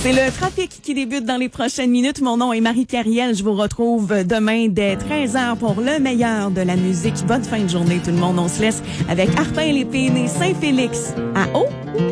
C'est le trafic qui débute dans les prochaines minutes. Mon nom est Marie-Pierre Riel. Je vous retrouve demain dès 13h pour le meilleur de la musique. Bonne fin de journée tout le monde. On se laisse avec Arpin Lépine et Saint-Félix à Haut.